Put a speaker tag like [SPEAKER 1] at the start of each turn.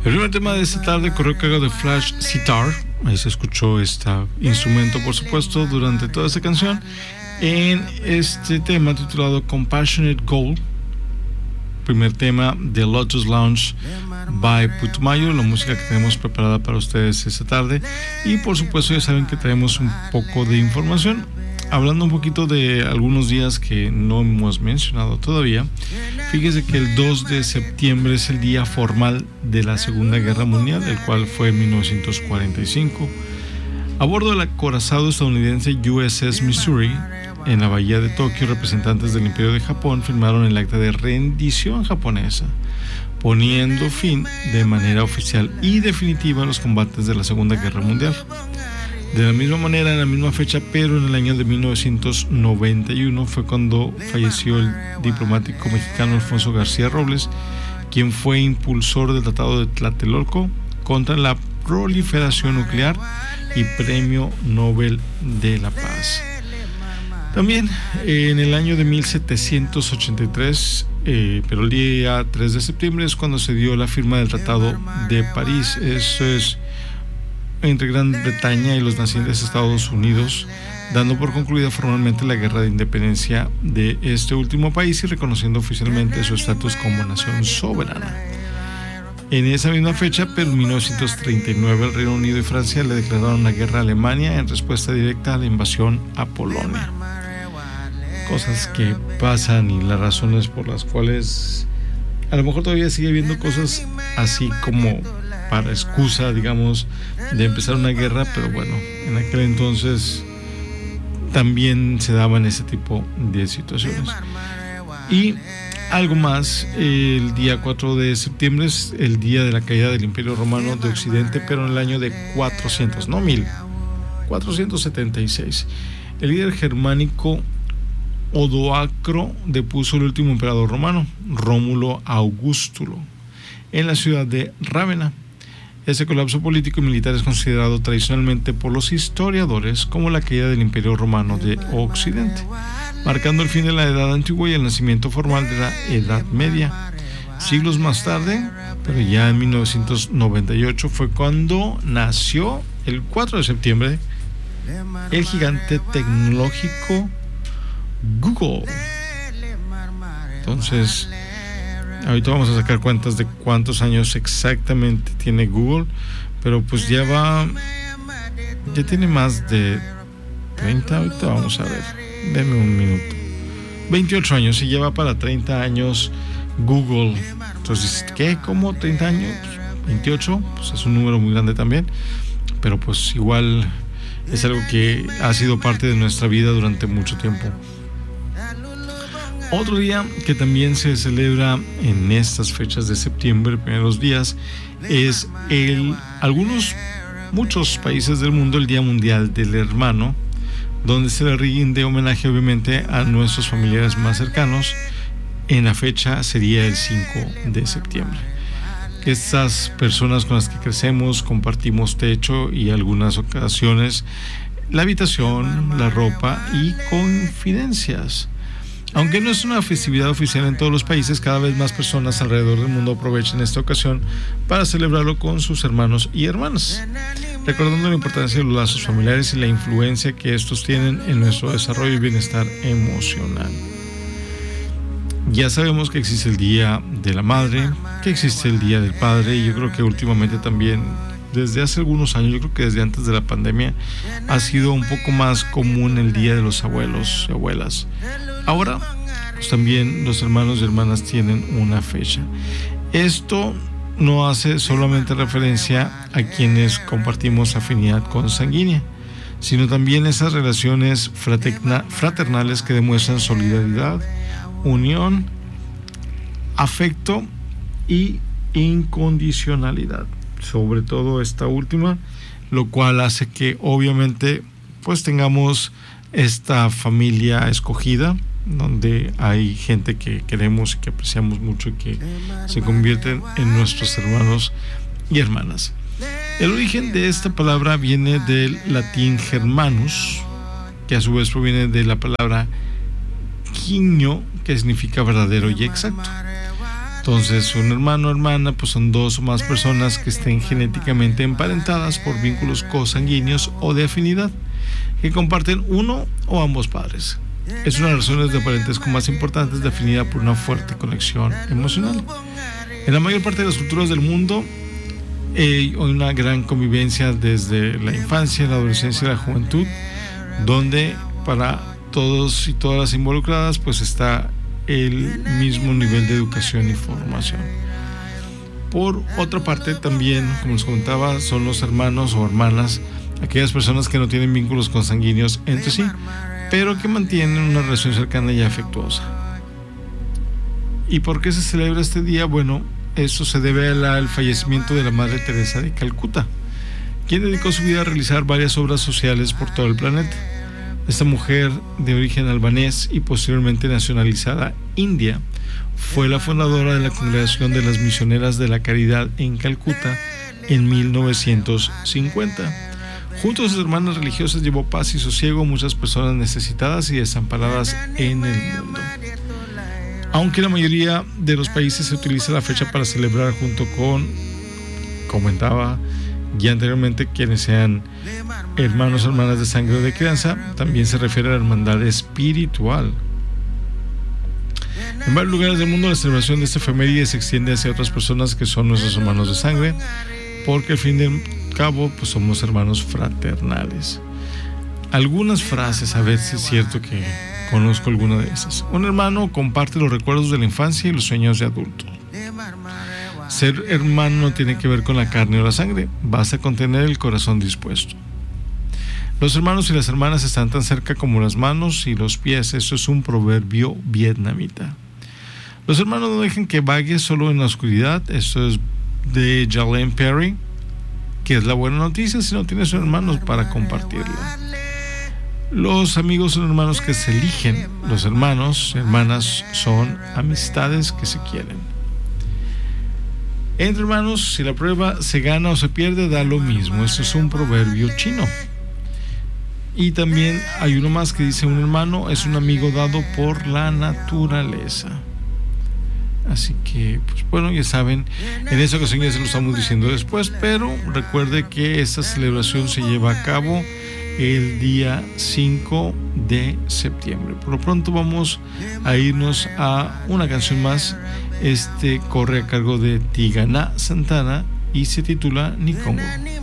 [SPEAKER 1] El primer tema de esta tarde corrió a cargo de Flash Sitar. Ahí se escuchó este instrumento, por supuesto, durante toda esta canción. En este tema titulado Compassionate Goal, primer tema de Lotus Lounge by Putumayo, la música que tenemos preparada para ustedes esta tarde. Y por supuesto ya saben que traemos un poco de información, hablando un poquito de algunos días que no hemos mencionado todavía. Fíjese que el 2 de septiembre es el día formal de la Segunda Guerra Mundial, el cual fue en 1945. A bordo del acorazado estadounidense USS Missouri, en la bahía de Tokio, representantes del Imperio de Japón firmaron el acta de rendición japonesa, poniendo fin de manera oficial y definitiva a los combates de la Segunda Guerra Mundial. De la misma manera, en la misma fecha, pero en el año de 1991, fue cuando falleció el diplomático mexicano Alfonso García Robles, quien fue impulsor del Tratado de Tlatelolco contra la proliferación nuclear y Premio Nobel de la Paz. También en el año de 1783, pero el día 3 de septiembre es cuando se dio la firma del Tratado de París. Eso es entre Gran Bretaña y los nacientes Estados Unidos, dando por concluida formalmente la guerra de independencia de este último país y reconociendo oficialmente su estatus como nación soberana. En esa misma fecha, pero en 1939, el Reino Unido y Francia le declararon la guerra a Alemania en respuesta directa a la invasión a Polonia. Cosas que pasan y las razones por las cuales a lo mejor todavía sigue habiendo cosas así como para excusa, digamos, de empezar una guerra, pero bueno, en aquel entonces también se daban ese tipo de situaciones. Y algo más, el día 4 de septiembre es el día de la caída del Imperio Romano de Occidente, pero en el año de 476. El líder germánico Odoacro depuso el último emperador romano, Rómulo Augustulo, en la ciudad de Rávena. Ese colapso político y militar es considerado tradicionalmente por los historiadores como la caída del Imperio Romano de Occidente, marcando el fin de la Edad Antigua y el nacimiento formal de la Edad Media. Siglos más tarde, pero ya en 1998, fue cuando nació, el 4 de septiembre, el gigante tecnológico Google. Entonces, ahorita vamos a sacar cuentas de cuántos años exactamente tiene Google, pero pues ya tiene más de 30. Ahorita vamos a ver, denme un minuto. 28 años, y lleva para 30 años Google. Entonces, ¿qué? ¿Cómo 30 años? 28, pues es un número muy grande también, pero pues igual es algo que ha sido parte de nuestra vida durante mucho tiempo. Otro día que también se celebra en estas fechas de septiembre, primeros días, es muchos países del mundo, el Día Mundial del Hermano, donde se le rinde homenaje obviamente a nuestros familiares más cercanos. En la fecha sería el 5 de septiembre. Estas personas con las que crecemos, compartimos techo y algunas ocasiones la habitación, la ropa y confidencias. Aunque no es una festividad oficial en todos los países, cada vez más personas alrededor del mundo aprovechan esta ocasión para celebrarlo con sus hermanos y hermanas, recordando la importancia de los lazos familiares y la influencia que estos tienen en nuestro desarrollo y bienestar emocional. Ya sabemos que existe el Día de la Madre, que existe el Día del Padre, y yo creo que últimamente también, desde hace algunos años, yo creo que desde antes de la pandemia, ha sido un poco más común el Día de los Abuelos y Abuelas. Ahora, pues también los hermanos y hermanas tienen una fecha. Esto no hace solamente referencia a quienes compartimos afinidad consanguínea, sino también esas relaciones fraternales que demuestran solidaridad, unión, afecto y incondicionalidad, sobre todo esta última, lo cual hace que obviamente pues tengamos esta familia escogida, donde hay gente que queremos y que apreciamos mucho y que se convierten en nuestros hermanos y hermanas. El origen de esta palabra viene del latín germanus, que a su vez proviene de la palabra quinio, que significa verdadero y exacto. Entonces, un hermano o hermana pues son dos o más personas que estén genéticamente emparentadas por vínculos consanguíneos o de afinidad, que comparten uno o ambos padres. Es una de las relaciones de parentesco más importantes, definida por una fuerte conexión emocional. En la mayor parte de las culturas del mundo hay una gran convivencia desde la infancia, la adolescencia y la juventud, donde para todos y todas las involucradas pues está el mismo nivel de educación y formación. Por otra parte, también, como les comentaba, son los hermanos o hermanas, aquellas personas que no tienen vínculos consanguíneos entre sí, pero que mantienen una relación cercana y afectuosa. ¿Y por qué se celebra este día? Bueno, eso se debe al fallecimiento de la Madre Teresa de Calcuta, quien dedicó su vida a realizar varias obras sociales por todo el planeta. Esta mujer, de origen albanés y posteriormente nacionalizada india, fue la fundadora de la Congregación de las Misioneras de la Caridad en Calcuta en 1950. Junto a sus hermanas religiosas llevó paz y sosiego a muchas personas necesitadas y desamparadas en el mundo. Aunque la mayoría de los países se utiliza la fecha para celebrar junto con, comentaba ya anteriormente, quienes sean hermanos o hermanas de sangre o de crianza, también se refiere a la hermandad espiritual. En varios lugares del mundo la celebración de esta efeméride se extiende hacia otras personas que son nuestros hermanos de sangre, porque al fin del cabo pues somos hermanos fraternales. Algunas frases, a ver si es cierto que conozco alguna de esas. Un hermano comparte los recuerdos de la infancia y los sueños de adulto. Ser hermano no tiene que ver con la carne o la sangre, basta con tener el corazón dispuesto. Los hermanos y las hermanas están tan cerca como las manos y los pies. Eso es un proverbio vietnamita. Los hermanos no dejan que vague solo en la oscuridad. Esto es de Jalen Perry, que es la buena noticia si no tienes hermanos para compartirla. Los amigos son hermanos que se eligen. Los hermanos y hermanas son amistades que se quieren. Entre hermanos, si la prueba se gana o se pierde, da lo mismo. Esto es un proverbio chino. Y también hay uno más que dice: un hermano es un amigo dado por la naturaleza. Así que, pues bueno, ya saben, en esta ocasión ya se lo estamos diciendo después, pero recuerde que esta celebración se lleva a cabo el día 5 de septiembre. Por lo pronto vamos a irnos a una canción más. Corre a cargo de Tigana Santana y se titula Nikongo.